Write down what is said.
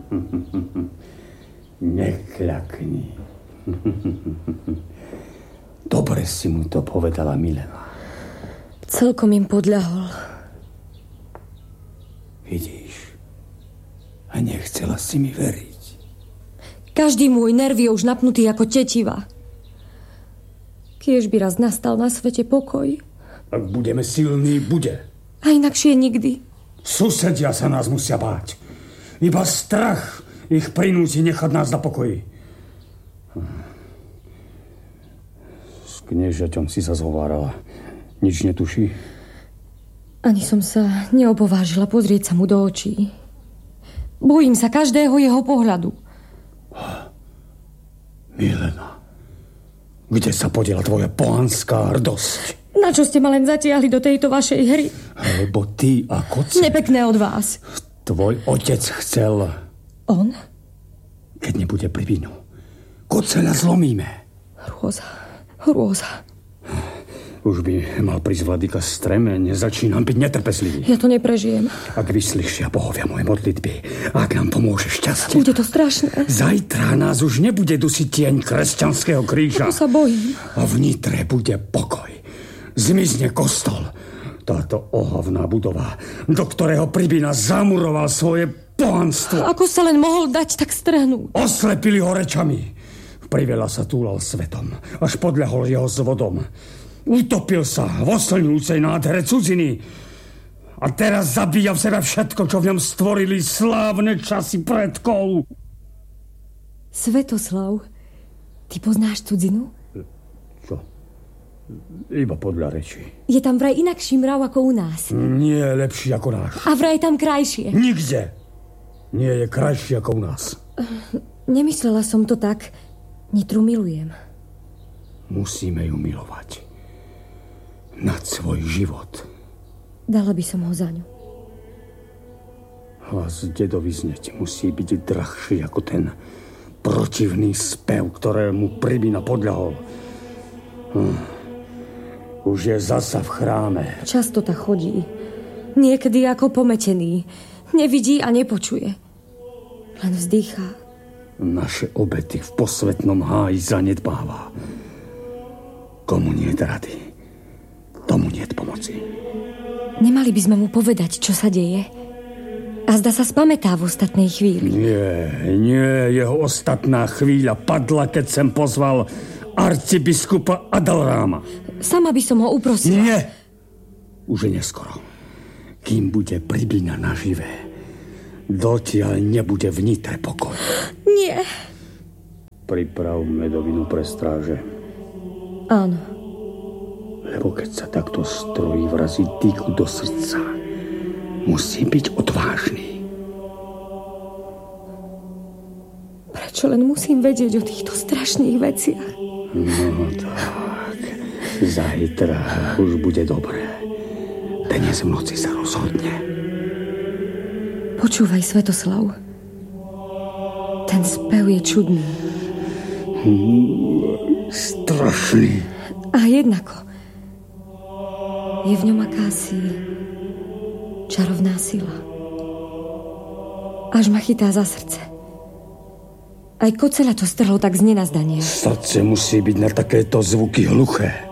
Nekľakni. Dobre si mu to povedala, Milena. Celkom im podľahol. Vidíš, a nechcela si mi veriť. Každý môj nerv je už napnutý ako tetiva. Kiež by raz nastal na svete pokoj. Ak budeme silní, bude. A inakšie nikdy. Susedia sa nás musia báť. Iba strach ich prinúti nechať nás na pokoji. S kniežaťom si sa zhovárala. Nič netuší? Ani som sa neopovážila pozrieť sa mu do očí. Bojím sa každého jeho pohľadu. Milena, kde sa podiela tvoja pohanská hrdosť? Na čo ste ma len zatiahli do tejto vašej hry? Lebo ty a Koceľ... Nepekné od vás. Tvoj otec chcel... On? Keď nebude pri vínu, Koceľa zlomíme. Hrôza. Už by mal prísť vladyka Stremeň. Začínam byť netrpezlivý. Ja to neprežijem. Ak vyslyšia bohovia moje modlitby, ak nám pomôže šťastie... Bude to strašné. Zajtra nás už nebude dusiť tieň kresťanského kríža. To sa bojím. A v Nitre bude pokoj. Zmizne kostol. Táto ohavná budova, do ktorého Pribina zamuroval svoje pohanstvo. Ako sa len mohol dať tak strhnúť? Oslepili ho rečami. Priveľa sa túlal svetom, až podľahol jeho zvodom. Utopil sa v oslňujúcej nádhere cudziny. A teraz zabíja v sebe všetko, čo v ňom stvorili slávne časy predkov. Svetoslav, ty poznáš cudzinu? Čo? Iba podľa rečí. Je tam vraj inakší mrav ako u nás. Nie je lepší ako náš. A vraj tam krajšie. Nikde nie je krajší ako u nás. Nemyslela som to tak. Nitru milujem. Musíme ju milovať. Nad svoj život. Dala by som ho za ňu. Hlas dedovizne ti musí byť drahší ako ten protivný spev, ktorému Pribina podľahol. Už je zasa v chráme. Často tak chodí. Niekedy ako pometený. Nevidí a nepočuje. Len vzdýchá. Naše obety v posvetnom háji zanedbáva. Komu nie je rady, tomu nie je pomoci. Nemali by sme mu povedať, čo sa deje? A zda sa spamätá v ostatnej chvíli. Nie, jeho ostatná chvíľa padla, keď sem pozval arcibiskupa Adalráma. Sama by som ho uprosila. Nie, už je neskoro. Kým bude Pribina naživé, dotiaľ nebude v Nitre pokoj. Nie. Priprav medovinu pre stráže. Áno. Lebo keď sa takto strojí vrazí dýku do srdca, musí byť odvážny. Prečo len musím vedieť o týchto strašných veciach? No tak, zajtra už bude dobré. Dnes v noci sa rozhodne. Počúvaj, Svetoslav. Ten spev je čudný. Strašný. A jednako. Je v ňom akási čarovná sila. Až ma chytá za srdce. Aj Koceľa to strhlo tak z nenazdania. Srdce musí byť na takéto zvuky hluché.